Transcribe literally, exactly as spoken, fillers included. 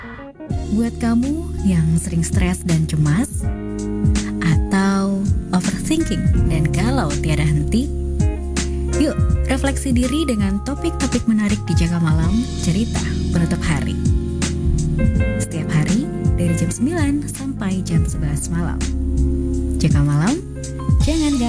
Buat kamu yang sering stres dan cemas, atau overthinking dan galau tiada henti, yuk refleksi diri dengan topik-topik menarik di Jaga Malam Cerita Penutup Hari. Setiap hari dari jam sembilan sampai jam sebelas malam. Jaga Malam, jangan gak